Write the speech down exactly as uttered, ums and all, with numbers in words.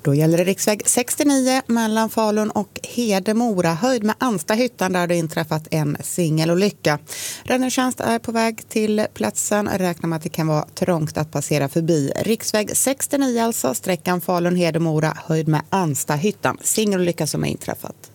Då gäller det riksväg sextionio mellan Falun och Hedemora. Höjd med Anstahyttan där det inträffat en singelolycka. Räddningstjänst är på väg till platsen. Räknar med att det kan vara trångt att passera förbi. Riksväg sextionio alltså, sträckan Falun-Hedemora, höjd med Anstahyttan. Singelolycka som är inträffat.